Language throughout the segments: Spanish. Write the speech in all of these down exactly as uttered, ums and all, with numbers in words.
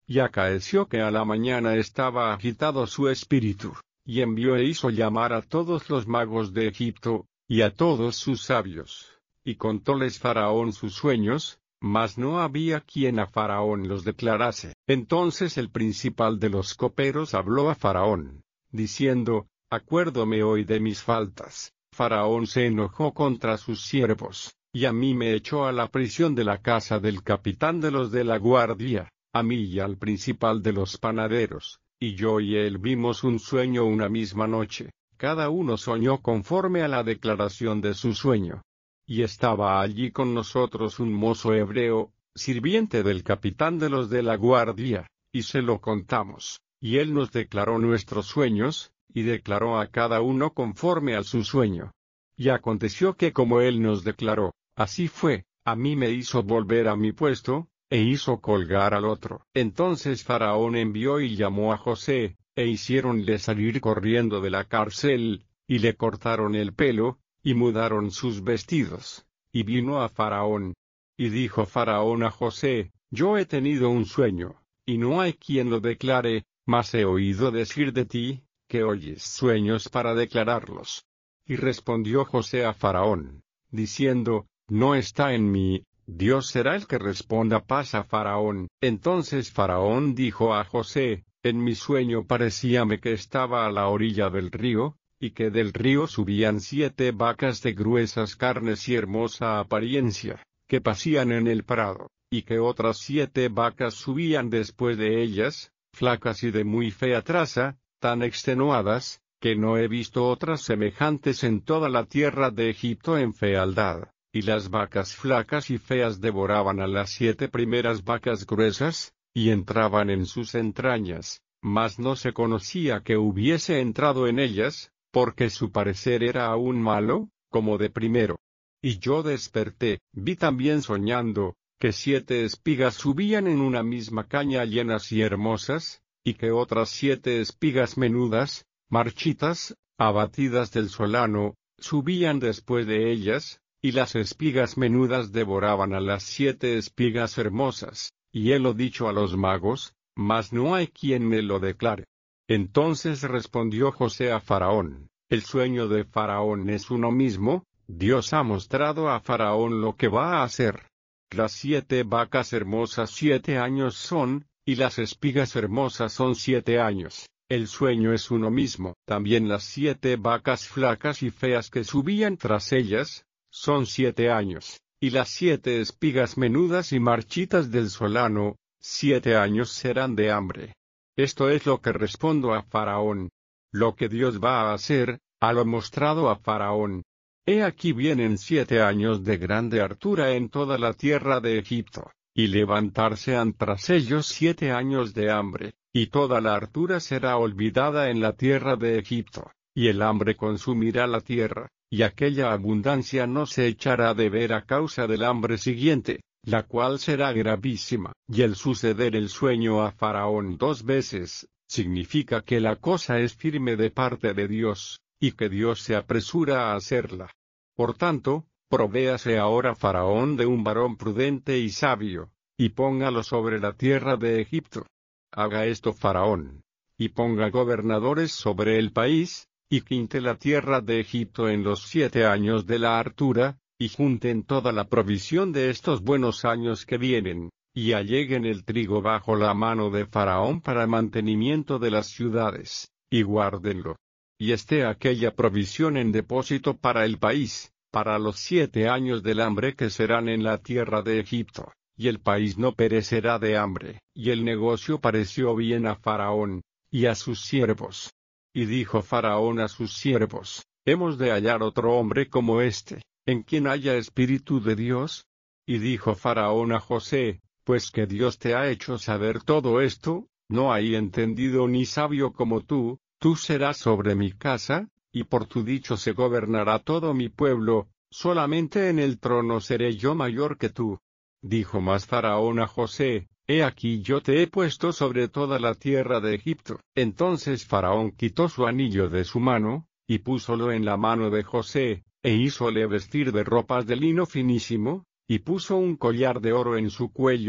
Y acaeció que a la mañana estaba agitado su espíritu, y envió e hizo llamar a todos los magos de Egipto, y a todos sus sabios, y contóles Faraón sus sueños, mas no había quien a Faraón los declarase. Entonces el principal de los coperos habló a Faraón, diciendo, acuérdome hoy de mis faltas. Faraón se enojó contra sus siervos, y a mí me echó a la prisión de la casa del capitán de los de la guardia, a mí y al principal de los panaderos, y yo y él vimos un sueño una misma noche, cada uno soñó conforme a la declaración de su sueño. Y estaba allí con nosotros un mozo hebreo, sirviente del capitán de los de la guardia, y se lo contamos, y él nos declaró nuestros sueños, y declaró a cada uno conforme a su sueño. Y aconteció que como él nos declaró, así fue, a mí me hizo volver a mi puesto, e hizo colgar al otro. Entonces Faraón envió y llamó a José, e hiciéronle salir corriendo de la cárcel, y le cortaron el pelo, y mudaron sus vestidos, y vino a Faraón. Y dijo Faraón a José, yo he tenido un sueño, y no hay quien lo declare, mas he oído decir de ti, que oyes sueños para declararlos. Y respondió José a Faraón, diciendo, no está en mí, Dios será el que responda paz a Faraón. Entonces Faraón dijo a José, en mi sueño parecíame que estaba a la orilla del río, y que del río subían siete vacas de gruesas carnes y hermosa apariencia, que pasían en el prado, y que otras siete vacas subían después de ellas, flacas y de muy fea traza, tan extenuadas, que no he visto otras semejantes en toda la tierra de Egipto en fealdad, y las vacas flacas y feas devoraban a las siete primeras vacas gruesas, y entraban en sus entrañas, mas no se conocía que hubiese entrado en ellas, porque su parecer era aún malo, como de primero. Y yo desperté, vi también soñando, que siete espigas subían en una misma caña llenas y hermosas, y que otras siete espigas menudas, marchitas, abatidas del solano, subían después de ellas, y las espigas menudas devoraban a las siete espigas hermosas, y he lo dicho a los magos, mas no hay quien me lo declare. Entonces respondió José a Faraón, el sueño de Faraón es uno mismo, Dios ha mostrado a Faraón lo que va a hacer. Las siete vacas hermosas siete años son, y las espigas hermosas son siete años, el sueño es uno mismo. También las siete vacas flacas y feas que subían tras ellas, son siete años, y las siete espigas menudas y marchitas del solano, siete años serán de hambre. Esto es lo que respondo a Faraón. Lo que Dios va a hacer, ha lo mostrado a Faraón. He aquí vienen siete años de grande hartura en toda la tierra de Egipto, y levantarse han tras ellos siete años de hambre, y toda la hartura será olvidada en la tierra de Egipto, y el hambre consumirá la tierra, y aquella abundancia no se echará de ver a causa del hambre siguiente, la cual será gravísima. Y el suceder el sueño a Faraón dos veces, significa que la cosa es firme de parte de Dios, y que Dios se apresura a hacerla. Por tanto, provéase ahora Faraón de un varón prudente y sabio, y póngalo sobre la tierra de Egipto. Haga esto Faraón, y ponga gobernadores sobre el país, y quinte la tierra de Egipto en los siete años de la hartura, y junten toda la provisión de estos buenos años que vienen, y alleguen el trigo bajo la mano de Faraón para mantenimiento de las ciudades, y guárdenlo. Y esté aquella provisión en depósito para el país, para los siete años del hambre que serán en la tierra de Egipto, y el país no perecerá de hambre. Y el negocio pareció bien a Faraón, y a sus siervos. Y dijo Faraón a sus siervos, hemos de hallar otro hombre como este, en quien haya espíritu de Dios. Y dijo Faraón a José, pues que Dios te ha hecho saber todo esto, no hay entendido ni sabio como tú, tú serás sobre mi casa, y por tu dicho se gobernará todo mi pueblo, solamente en el trono seré yo mayor que tú. Dijo más Faraón a José, he aquí yo te he puesto sobre toda la tierra de Egipto. Entonces Faraón quitó su anillo de su mano, y púsolo en la mano de José, e hízole vestir de ropas de lino finísimo, y puso un collar de oro en su cuello,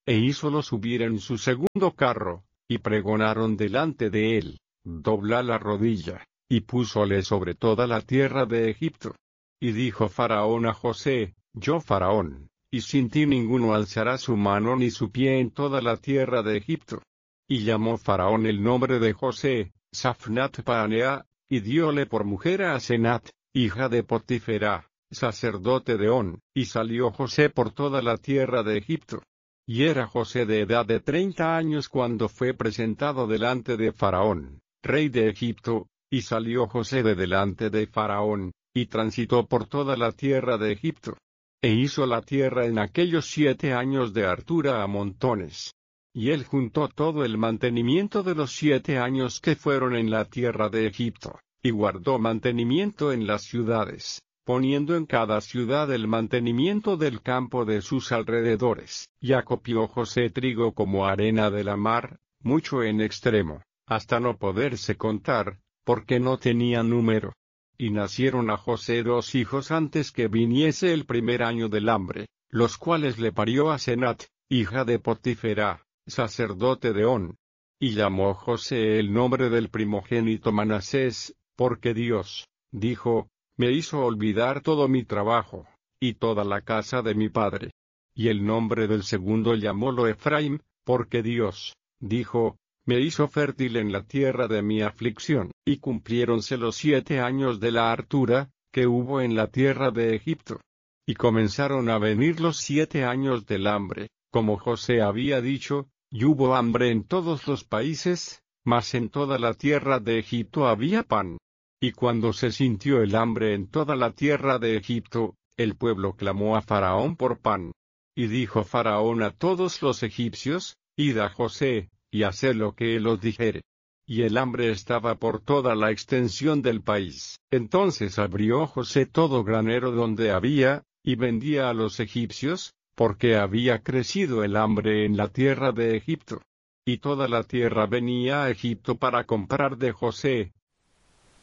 e hízolo subir en su segundo carro, y pregonaron delante de él: dobla la rodilla, y púsole sobre toda la tierra de Egipto. Y dijo Faraón a José: yo Faraón, y sin ti ninguno alzará su mano ni su pie en toda la tierra de Egipto. Y llamó Faraón el nombre de José, Safnat Paanea, y dióle por mujer a Asenat, hija de Potifera, sacerdote de On, y salió José por toda la tierra de Egipto. Y era José de edad de treinta años cuando fue presentado delante de Faraón, rey de Egipto, y salió José de delante de Faraón, y transitó por toda la tierra de Egipto. E hizo la tierra en aquellos siete años de hartura a montones. Y él juntó todo el mantenimiento de los siete años que fueron en la tierra de Egipto, y guardó mantenimiento en las ciudades, poniendo en cada ciudad el mantenimiento del campo de sus alrededores. Y acopió José trigo como arena de la mar, mucho en extremo, hasta no poderse contar, porque no tenía número. Y nacieron a José dos hijos antes que viniese el primer año del hambre, los cuales le parió Asenat, hija de Potifera, sacerdote de On. Y llamó José el nombre del primogénito Manasés, porque Dios, dijo, me hizo olvidar todo mi trabajo, y toda la casa de mi padre. Y el nombre del segundo llamólo Efraim, porque Dios, dijo, me hizo fértil en la tierra de mi aflicción. Y cumpliéronse los siete años de la hartura, que hubo en la tierra de Egipto. Y comenzaron a venir los siete años del hambre, como José había dicho, y hubo hambre en todos los países, mas en toda la tierra de Egipto había pan. Y cuando se sintió el hambre en toda la tierra de Egipto, el pueblo clamó a Faraón por pan. Y dijo Faraón a todos los egipcios: id a José, y haced lo que él os dijere. Y el hambre estaba por toda la extensión del país. Entonces abrió José todo granero donde había, y vendía a los egipcios, porque había crecido el hambre en la tierra de Egipto. Y toda la tierra venía a Egipto para comprar de José,